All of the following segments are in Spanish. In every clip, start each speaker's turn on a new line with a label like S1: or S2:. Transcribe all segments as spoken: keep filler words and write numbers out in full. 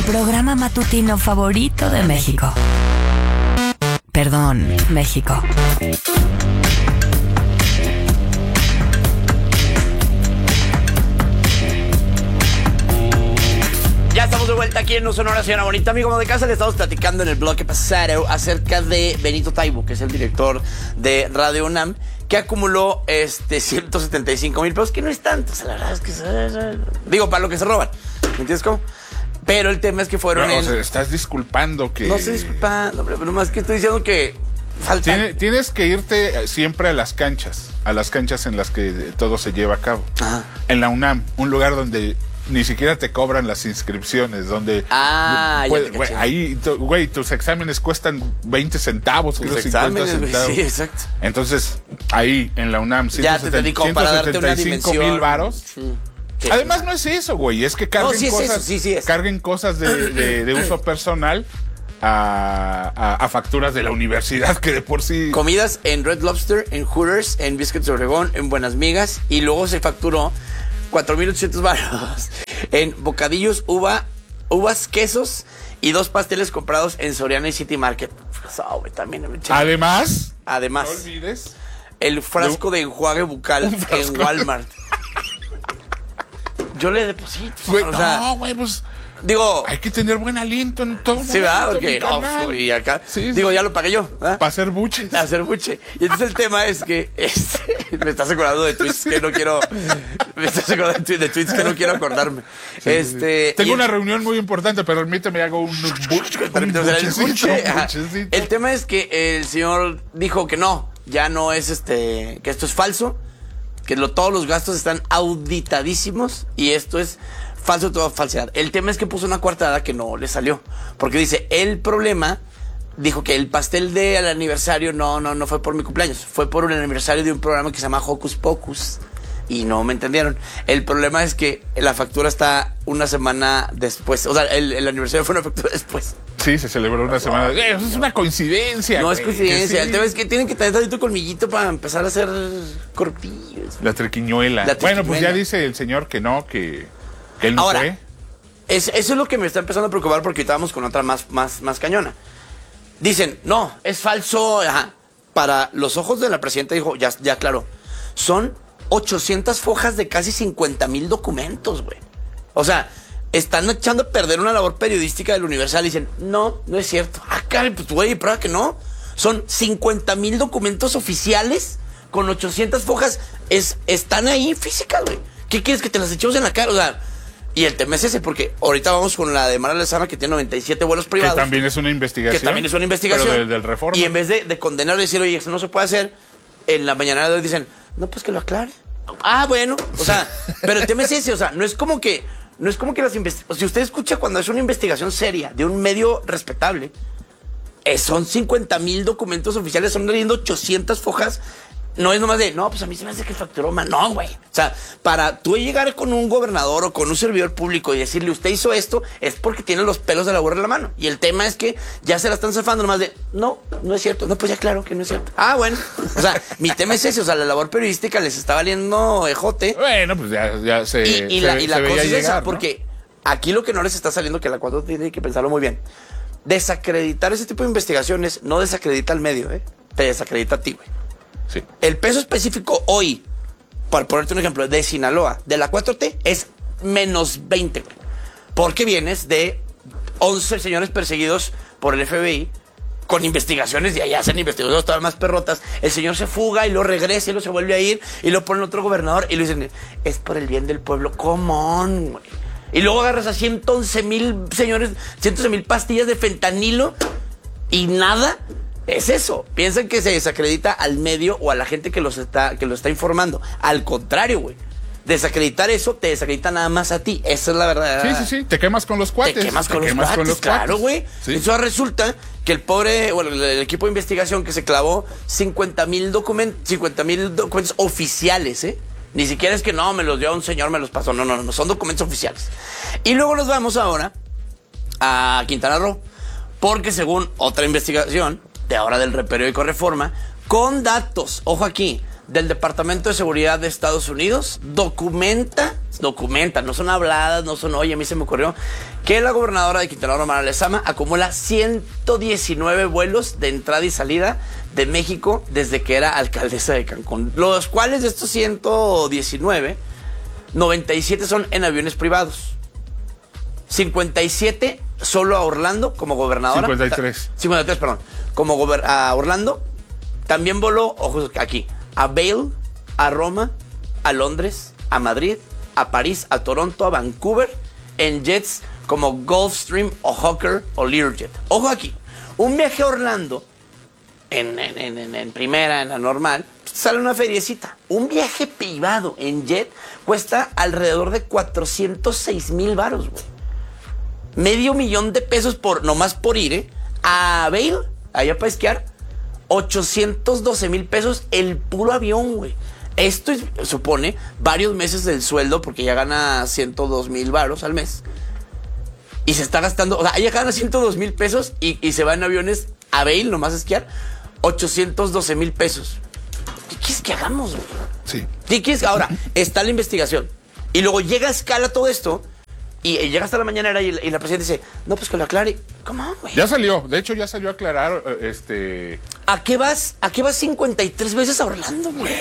S1: programa matutino favorito de México. Perdón, México.
S2: Ya estamos de vuelta aquí en No Sonora, señora bonita. Amigo de casa, le estamos platicando en el bloque pasado acerca de Benito Taibo, que es el director de Radio UNAM, que acumuló este ciento setenta y cinco mil pesos, que no es tanto, o sea, la verdad es que... Digo, para lo que se roban, ¿me entiendes cómo? Pero el tema es que fueron
S3: no,
S2: en...
S3: O sea, estás disculpando que...
S2: No estoy disculpando, pero nomás que estoy diciendo que... Falta...
S3: Tiene, tienes que irte siempre a las canchas, a las canchas en las que todo se lleva a cabo.
S2: Ajá.
S3: En la UNAM, un lugar donde ni siquiera te cobran las inscripciones, donde...
S2: Ah,
S3: pues,
S2: ya te
S3: güey,
S2: caché.
S3: ahí, güey, tus exámenes cuestan veinte centavos,
S2: Tus
S3: creo, cincuenta
S2: exámenes, güey,
S3: centavos.
S2: sí, exacto.
S3: Entonces, ahí, en la UNAM,
S2: Ya te entendí, como para darte una
S3: ciento setenta y cinco
S2: dimensión.
S3: mil varos.
S2: Sí. Sí.
S3: Además, no es eso, güey, es que carguen
S2: No, sí es
S3: cosas,
S2: eso, sí, sí es.
S3: carguen cosas de, de, de uso personal a, a, a facturas de la universidad, que de por sí...
S2: Comidas en Red Lobster, en Hooters, en Biscuits de Obregón, en Buenas Migas, y luego se facturó cuatro mil ochocientos baros en bocadillos, uva, uvas, quesos y dos pasteles comprados en Soriana y City Market. Oh, güey, también me eché.
S3: Además,
S2: Además,
S3: no olvides...
S2: el frasco de enjuague bucal en Walmart. Yo le deposito.
S3: Güey,
S2: o sea,
S3: no, güey, pues...
S2: digo...
S3: Hay que tener buen aliento en todo.
S2: Sí, ¿verdad?
S3: momento,
S2: Porque,
S3: mi carnal.
S2: oh, y acá,
S3: Sí,
S2: digo,
S3: sí.
S2: ya lo pagué yo, ¿verdad?
S3: Para hacer buches.
S2: A hacer buche. Y entonces el tema es que este, me estás acordando de tweets que no quiero. Me estás acordando de tweets, de tweets que no quiero acordarme.
S3: Sí,
S2: este.
S3: sí. Tengo
S2: y
S3: una
S2: el,
S3: reunión muy importante, pero permíteme, hago un, bu- un
S2: permíteme hacer el
S3: buchecito,
S2: buche.
S3: un
S2: Ajá.
S3: buchecito.
S2: El tema es que el señor dijo que no, ya no es este, que esto es falso, que lo, todos los gastos están auditadísimos y esto es falso, toda falsedad. El tema es que puso una coartada que no le salió, porque dice, el problema, dijo que el pastel del aniversario no, no, no fue por mi cumpleaños, fue por un aniversario de un programa que se llama Hocus Pocus. Y no me entendieron. El problema es que la factura está una semana después. O sea, el, el aniversario fue una factura después.
S3: Sí, se celebró una semana. Eh, eso es una coincidencia.
S2: No
S3: güey,
S2: es coincidencia.
S3: que sí.
S2: El tema es que tienen que tener tantito colmillito para empezar a hacer corpillos.
S3: La triquiñuela.
S2: La
S3: Bueno, pues ya
S2: triquiñuela.
S3: dice el señor que no, que, que él no
S2: Ahora,
S3: fue.
S2: Es, eso es lo que me está empezando a preocupar porque ahorita vamos con otra más, más, más cañona. Dicen, no, es falso. Ajá. Para los ojos de la presidenta dijo, ya, ya claro, son ochocientas fojas de casi cincuenta mil documentos, güey. O sea, están echando a perder una labor periodística del Universal y dicen, no, no es cierto. Ah, caray, pues güey, prueba que no. Son cincuenta mil documentos oficiales con ochocientas fojas. Es, están ahí físicas, güey. ¿Qué quieres que te las echemos en la cara? O sea, y el tema es ese, porque ahorita vamos con la de Mara Lezama, que tiene noventa y siete vuelos
S3: Que
S2: privados.
S3: también es una investigación.
S2: Que también es una investigación.
S3: Pero del, del Reforma.
S2: Y en vez de, de condenar y decir, oye, eso no se puede hacer, en la mañana de hoy dicen, no, pues que lo aclare. Ah, bueno. O sea, pero el tema es ese, o sea, no es como que, no es como que las investigaciones. Si usted escucha cuando es una investigación seria de un medio respetable, eh, son cincuenta mil documentos oficiales, son leyendo ochocientas fojas. No es nomás de, no, pues a mí se me hace que facturó mal. No, güey. O sea, para tú llegar con un gobernador o con un servidor público y decirle, usted hizo esto, es porque tiene los pelos de la burra en la mano. Y el tema es que ya se la están zafando nomás de, no, no es cierto. No, pues ya claro que no es cierto. Ah, bueno. O sea, mi tema es ese. O sea, la labor periodística les está valiendo ejote.
S3: Bueno, pues ya, ya se.
S2: Y, y
S3: se,
S2: la, y la
S3: se veía
S2: cosa es esa,
S3: llegar, ¿no?
S2: porque aquí lo que no les está saliendo, que la cuatro tiene que pensarlo muy bien. Desacreditar ese tipo de investigaciones no desacredita al medio, ¿eh? Te desacredita a ti, güey.
S3: Sí.
S2: El peso específico hoy, para ponerte un ejemplo, de Sinaloa, de la cuatro T, es menos veinte, güey. Porque vienes de once señores perseguidos por el F B I con investigaciones y allá hacen investigaciones todavía más perrotas. El señor se fuga y lo regresa y lo se vuelve a ir y lo ponen otro gobernador y lo dicen, es por el bien del pueblo. Come on, güey. Y luego agarras a ciento once mil señores, ciento once mil pastillas de fentanilo y nada. Es eso. Piensan que se desacredita al medio o a la gente que los está, que lo está informando. Al contrario, güey. Desacreditar eso te desacredita nada más a ti. Esa es la verdad.
S3: Sí, sí, sí. Te quemas con los cuates.
S2: Te quemas con, los, cuates,
S3: con los cuates.
S2: claro, güey.
S3: Sí.
S2: Eso resulta que el pobre, bueno, el, el equipo de investigación que se clavó cincuenta mil documentos, cincuenta mil documentos oficiales, ¿eh? Ni siquiera es que no, me los dio un señor, me los pasó. No, no, no, son documentos oficiales. Y luego nos vamos ahora a Quintana Roo, porque según otra investigación de ahora del periódico Reforma, con datos, ojo aquí, del Departamento de Seguridad de Estados Unidos documenta, documenta, no son habladas, no son, oye, a mí se me ocurrió, que la gobernadora de Quintana Roo, Mara Lezama, acumula ciento diecinueve vuelos de entrada y salida de México desde que era alcaldesa de Cancún. Los cuales de estos ciento diecinueve, noventa y siete son en aviones privados. cincuenta y siete solo a Orlando como gobernadora.
S3: cincuenta y tres.
S2: cincuenta y tres, perdón. Como gober- a Orlando. También voló, ojos aquí, a Vail, a Roma, a Londres, a Madrid, a París, a Toronto, a Vancouver, en jets como Gulfstream o Hawker o Learjet. Ojo aquí, un viaje a Orlando, en, en, en, en primera, en la normal, sale una feriecita. Un viaje privado en jet cuesta alrededor de cuatrocientos seis mil varos, güey. Medio millón de pesos por, nomás por ir, ¿eh? A Vail, allá para esquiar, ochocientos doce mil pesos el puro avión, güey. Esto es, supone varios meses del sueldo, porque ya gana ciento dos mil varos al mes. Y se está gastando, o sea, ella gana ciento dos mil pesos y, y se va en aviones a Vail, nomás a esquiar, ochocientos doce mil pesos. ¿Qué quieres que hagamos, güey?
S3: Sí.
S2: ¿Qué quieres? Ahora, está la investigación. Y luego llega a escala todo esto. Y eh, llega hasta la mañanera y, y la presidenta dice, no, pues que lo aclare. ¿Cómo, güey?
S3: Ya salió, de hecho ya salió a aclarar, eh, este...
S2: ¿A qué vas? ¿A qué vas cincuenta y tres veces a Orlando, güey?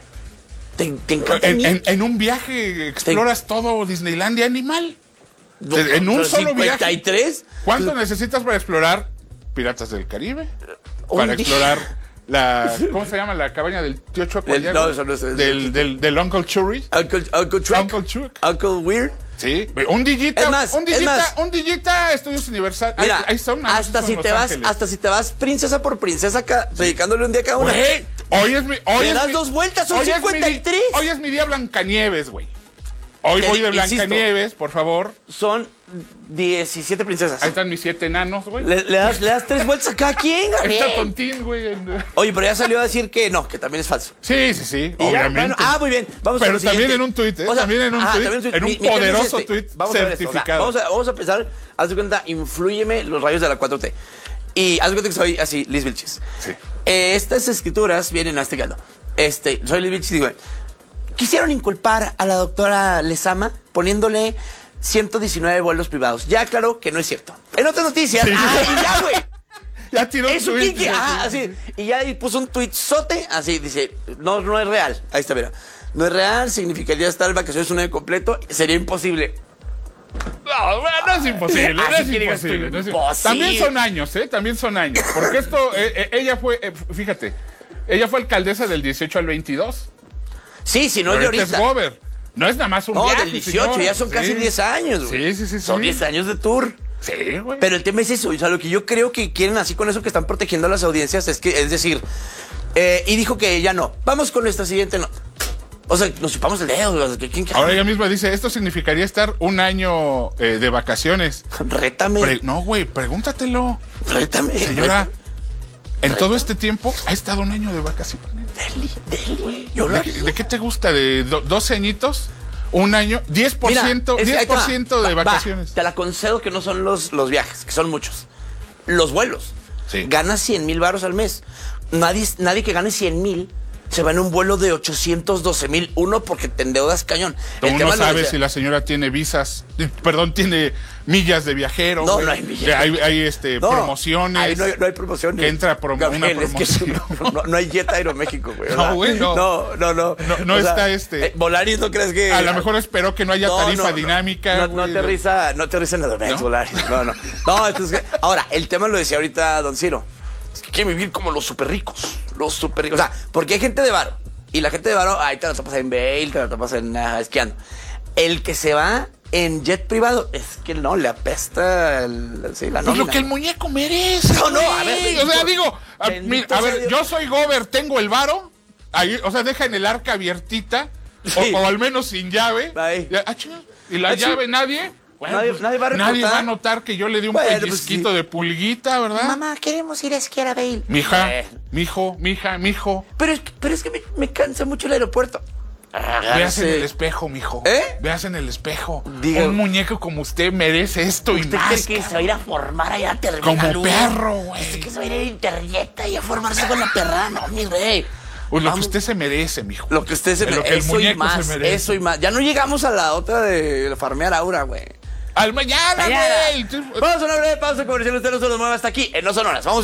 S2: ¿Te, te encanta
S3: En,
S2: mí?
S3: en- en un viaje exploras todo Disneylandia animal.
S2: No,
S3: en un
S2: pero
S3: solo
S2: cincuenta y tres.
S3: viaje. ¿Cuánto necesitas para explorar Piratas del Caribe?
S2: Un
S3: Para
S2: día.
S3: explorar la... ¿Cómo se llama? La cabaña del tío Chuck.
S2: Del-
S3: allá,
S2: no,
S3: güey.
S2: eso no es-
S3: Del, del, del Uncle Churri.
S2: Uncle, Uncle Truck.
S3: Uncle Chuck.
S2: Uncle Weird.
S3: Sí. Un Digita.
S2: Es más,
S3: un
S2: es
S3: Digita.
S2: más.
S3: Un Digita Estudios Universal.
S2: Mira,
S3: ahí, ahí son, nada más
S2: hasta
S3: son
S2: si
S3: Los
S2: te vas,
S3: Ángeles.
S2: hasta si te vas princesa por princesa, ca- dedicándole un día a cada una.
S3: Güey, hoy es mi... Hoy
S2: Le
S3: es
S2: das
S3: mi-
S2: dos vueltas, son
S3: hoy es mi
S2: cincuenta y tres.
S3: di- Hoy es mi día Blancanieves, güey. Hoy
S2: Te
S3: voy de
S2: di- insisto.
S3: Blancanieves, por favor.
S2: Son diecisiete princesas.
S3: Ahí están mis siete enanos, güey.
S2: Le, le das, le das tres vueltas a cada quien,
S3: Ahí está
S2: Gabriel.
S3: Tontín, güey. en-
S2: Oye, pero ya salió a decir que no, que también es falso.
S3: Sí, sí, sí,
S2: Y ya,
S3: obviamente.
S2: bueno, ah, muy bien. Vamos
S3: Pero
S2: con lo
S3: también
S2: siguiente.
S3: en un tuit, ¿eh?
S2: O sea,
S3: También en un
S2: ajá,
S3: tuit,
S2: también
S3: en un
S2: Mi- mi tema es
S3: poderoso
S2: este.
S3: tuit
S2: Vamos a ver esto, o sea,
S3: certificado.
S2: vamos, a, vamos a empezar. Haz de cuenta, inflúyeme los rayos de la cuatro T. Y haz de cuenta que soy así, Liz Vilchis.
S3: Sí.
S2: Eh, estas escrituras vienen a este caldo. Este, soy Liz Vilchis y digo, quisieron inculpar a la doctora Lezama poniéndole ciento diecinueve vuelos privados. Ya aclaró que no es cierto. En otras noticias,
S3: Sí.
S2: ah, y ya, güey.
S3: Ya tiró un
S2: Eso
S3: tuit.
S2: que, ah, así. Y ya ahí puso un tuitzote, así, dice, no, no es real. Ahí está, mira. No es real, significaría estar en vacaciones un año completo, sería imposible.
S3: No, bueno, no es imposible, no
S2: Así
S3: es
S2: que digas tú,
S3: imposible. no es-
S2: imposible.
S3: También son años, ¿eh? También son años. Porque esto, eh, eh, ella fue, eh, fíjate, ella fue alcaldesa del dieciocho al veintidós.
S2: Sí, si no es de
S3: Ahorita es
S2: ahorita.
S3: gober. No es nada más un
S2: No,
S3: viaje,
S2: del dieciocho,
S3: señor.
S2: ya son casi
S3: Sí.
S2: diez años, güey.
S3: Sí, sí, sí.
S2: Son
S3: sí.
S2: diez años de tour.
S3: Sí, güey.
S2: Pero el tema es eso, o sea, lo que yo creo que quieren así con eso que están protegiendo a las audiencias es que, es decir, eh, y dijo que ya no. Vamos con nuestra siguiente nota. O sea, nos chupamos el dedo. o sea, que ¿quién
S3: Ahora ella misma dice, esto significaría estar un año eh, de vacaciones.
S2: Rétame.
S3: Pre- no, güey, pregúntatelo.
S2: rétame.
S3: Señora, en todo este tiempo ha estado un año de vacaciones.
S2: Deli, deli. Yo lo
S3: ¿De,
S2: haría.
S3: qué- de qué te gusta? ¿De do- doce añitos? ¿Un año? diez por ciento,
S2: Mira, es que ahí
S3: diez
S2: te
S3: por
S2: va.
S3: ciento de
S2: Va, va,
S3: vacaciones.
S2: te la concedo que no son los, los viajes, que son muchos. Los vuelos.
S3: Sí.
S2: Ganas cien mil varos al mes. Nadie, nadie que gane cien mil se va en un vuelo de ochocientos doce mil. Uno, porque te endeudas cañón.
S3: Tú
S2: El
S3: no
S2: tema lo
S3: sabes
S2: decía-
S3: si la señora tiene visas, eh, perdón, tiene millas de viajero.
S2: No,
S3: güey.
S2: no hay millas.
S3: Que Hay, hay, este,
S2: No,
S3: promociones.
S2: ahí no hay, no hay promociones.
S3: Que entra promo-
S2: Gabriel,
S3: una
S2: es que
S3: promoción.
S2: no, no- no hay Jet Aeroméxico, güey. o
S3: No,
S2: sea,
S3: güey, no.
S2: No, no, no.
S3: No, no
S2: O sea,
S3: está este-
S2: eh, Volaris, ¿no crees que...?
S3: A lo mejor espero que no haya
S2: No,
S3: tarifa
S2: no, no.
S3: dinámica.
S2: No, no
S3: güey.
S2: aterriza, no aterriza en la Domex,
S3: ¿No?
S2: Volaris. No, no. No, entonces, ahora, el tema lo decía ahorita Don Ciro. Es que quieren vivir como los súper ricos. Los súper ricos. O sea, porque hay gente de varo. Y la gente de varo, ahí te la topas en Vail, te la topas en ah, esquiando. El que se va en jet privado, es que no, le apesta el, sí, la
S3: Pues lo
S2: nómina.
S3: que el muñeco merece.
S2: No, no, a ver,
S3: güey.
S2: bendito.
S3: O sea, digo, a,
S2: Bendito
S3: mira, a
S2: sea
S3: ver,
S2: Dios.
S3: yo soy gober, tengo el varo. Ahí, o sea, deja en el arca abiertita.
S2: Sí.
S3: O, o al menos sin llave.
S2: Ahí.
S3: Ya, ah, chinga, y la
S2: Ah, chinga.
S3: llave, nadie. Bueno,
S2: Nadie-
S3: pues,
S2: nadie va a
S3: nadie
S2: reportar.
S3: va a notar que yo le di un
S2: Bueno, pues,
S3: pellizquito
S2: sí.
S3: de pulguita, ¿verdad?
S2: Mamá, queremos ir a esquiar a Vail.
S3: Mija,
S2: Eh,
S3: mijo, mija, mijo.
S2: Pero es, que- pero es que me, me cansa mucho el aeropuerto.
S3: Veas en
S2: Agárrese.
S3: el espejo, mijo.
S2: ¿Eh?
S3: Veas en el espejo.
S2: Diga-
S3: Un muñeco como usted merece esto y
S2: ¿Usted
S3: más.
S2: cree que se va a ir a formar allá a Terminal
S3: Como
S2: uno?
S3: perro, güey.
S2: ¿Usted que se va a ir a Internet y a formarse con la perra? No, mi rey.
S3: Pues lo
S2: Vamos.
S3: que usted se merece, mijo.
S2: Lo que usted se
S3: Lo
S2: merece.
S3: que el
S2: Eso y
S3: muñeco
S2: más.
S3: se merece.
S2: Eso y más. Ya no llegamos a la otra de farmear aura, güey.
S3: Al mañana,
S2: Mañana.
S3: güey.
S2: Vamos a una breve pausa comercial. Usted no se nos mueva hasta aquí en No Sonoras. Vamos.